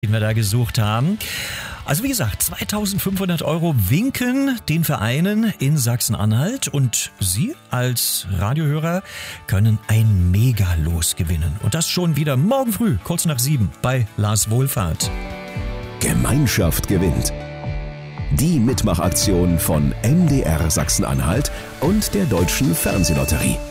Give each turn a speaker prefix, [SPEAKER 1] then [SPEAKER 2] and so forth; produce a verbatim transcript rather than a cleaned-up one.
[SPEAKER 1] den wir da gesucht haben. Also wie gesagt, zweitausendfünfhundert Euro winken den Vereinen in Sachsen-Anhalt und Sie als Radiohörer können ein Mega-Los gewinnen. Und das schon wieder morgen früh, kurz nach sieben, bei Lars Wohlfahrt.
[SPEAKER 2] Gemeinschaft gewinnt. Die Mitmachaktion von M D R Sachsen-Anhalt und der Deutschen Fernsehlotterie.